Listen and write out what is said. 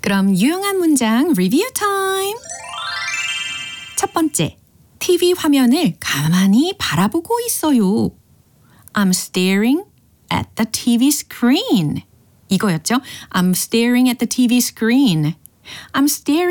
그럼 유용한 문장 리뷰 타임! 첫 번째, TV 화면을 가만히 바라보고 있어요. I'm staring at the TV screen. 이거였죠? I'm staring at the TV screen. I'm staring